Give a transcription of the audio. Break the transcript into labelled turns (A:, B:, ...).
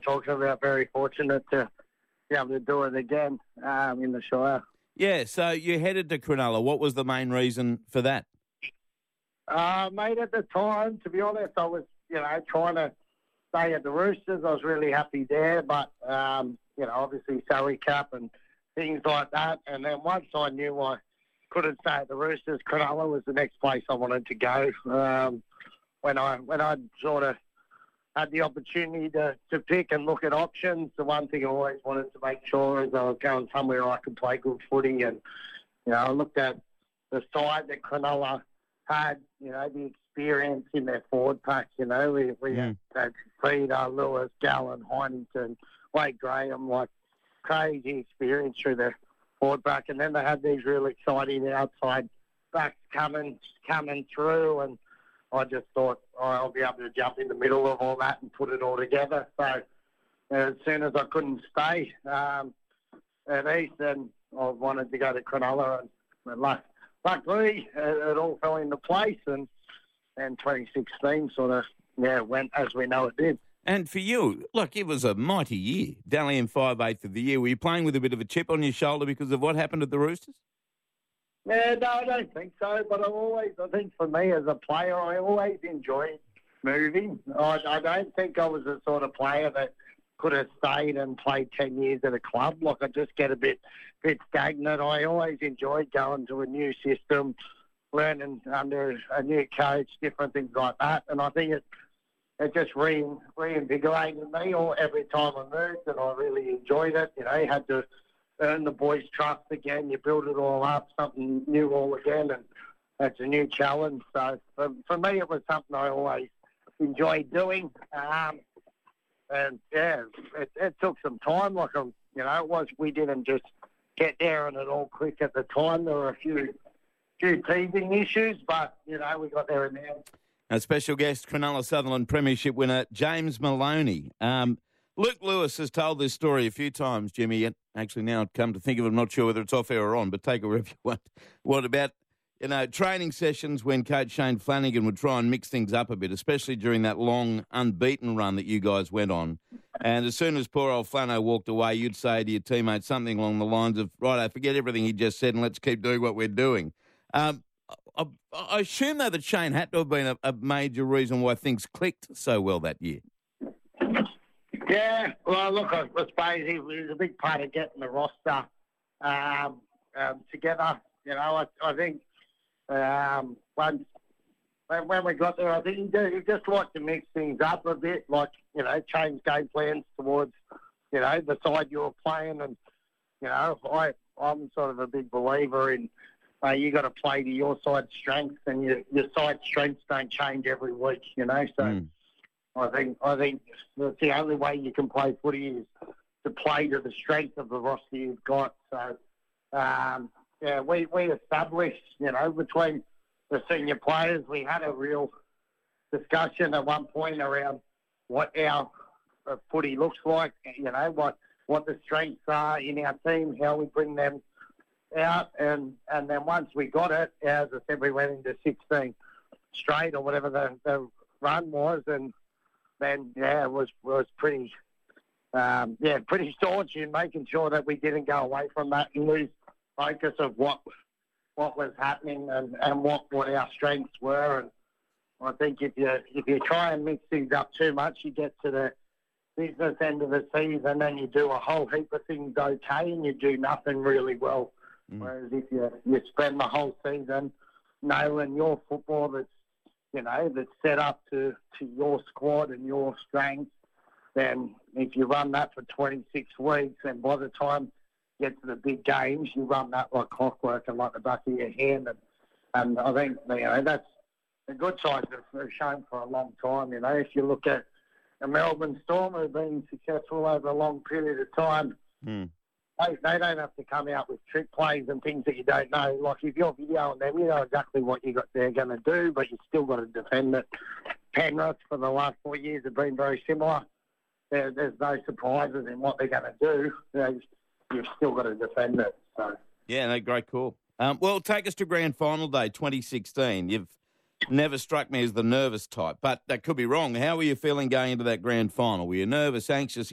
A: talking about, very fortunate to be able to do it again in the Shire.
B: Yeah, so you headed to Cronulla. What was the main reason for that?
A: Mate, at the time, to be honest, I was, trying to stay at the Roosters. I was really happy there, but, obviously salary cap and things like that. And then once I knew I couldn't stay at the Roosters, Cronulla was the next place I wanted to go. When I sort of had the opportunity to pick and look at options, the one thing I always wanted to make sure is I was going somewhere I could play good footy. And, I looked at the side that Cronulla had, the experience in their forward pack. We had Peter, Lewis, Gallen, Heinington, Wade Graham, like crazy experience through their forward pack. And then they had these really exciting outside backs coming through, and I just thought I'll be able to jump in the middle of all that and put it all together. So as soon as I couldn't stay at Eastern, I wanted to go to Cronulla, and luckily it all fell into place, and 2016 sort of went as we know it did.
B: And for you, look, it was a mighty year. Dally 5/8 of the year. Were you playing with a bit of a chip on your shoulder because of what happened at the Roosters?
A: Yeah, no, I don't think so. But I think for me as a player, I always enjoyed moving. I don't think I was the sort of player that could have stayed and played 10 years at a club. Like, I just get a bit stagnant. I always enjoyed going to a new system, learning under a new coach, different things like that. And I think it just reinvigorated me every time I moved, and I really enjoyed it. You had to earn the boys' trust again. You build it all up, something new all again, and that's a new challenge. So for me, it was something I always enjoyed doing. And it took some time. Like, we didn't just get there and it all clicked at the time. There were a few teething issues, but we got there in the end.
B: Our special guest, Cronulla Sutherland Premiership winner James Maloney. Luke Lewis has told this story a few times, Jimmy, and actually now I've come to think of it, I'm not sure whether it's off air or on, but take it wherever you want. What about, training sessions when Coach Shane Flanagan would try and mix things up a bit, especially during that long unbeaten run that you guys went on. And as soon as poor old Flano walked away, you'd say to your teammates something along the lines of, right, I forget everything he just said and let's keep doing what we're doing. I assume, though, that Shane had to have been a major reason why things clicked so well that year.
A: Yeah, well, look, I suppose he was a big part of getting the roster together. I think when we got there, I think he just liked to mix things up a bit, like, change game plans towards, the side you were playing. And, I'm sort of a big believer in you got to play to your side's strengths, and your side's strengths don't change every week, So I think that's the only way you can play footy is to play to the strength of the roster you've got. So, we established, between the senior players, we had a real discussion at one point around what our footy looks like, what the strengths are in our team, how we bring them out, and then once we got it, as I said, we went into 16 straight or whatever the run was, and then it was pretty staunch in making sure that we didn't go away from that and lose focus of what was happening and what our strengths were. And I think if you try and mix things up too much, you get to the business end of the season and you do a whole heap of things okay and you do nothing really well. Whereas if you spend the whole season nailing your football that's set up to your squad and your strengths, then if you run that for 26 weeks, and by the time you get to the big games, you run that like clockwork and like the back of your hand. And I think, that's a good side that's shown for a long time. If you look at the Melbourne Storm, who've been successful over a long period of time, they don't have to come out with trick plays and things that you don't know. Like, if you're videoing them, you know exactly what they're going to do, but you still got to defend it. Penrith, for the last 4 years, have been very similar. There's no surprises in what they're going to do. You've still got to defend it. So.
B: Yeah, no, great call. Well, take us to Grand Final Day 2016. You've never struck me as the nervous type, but that could be wrong. How were you feeling going into that Grand Final? Were you nervous, anxious,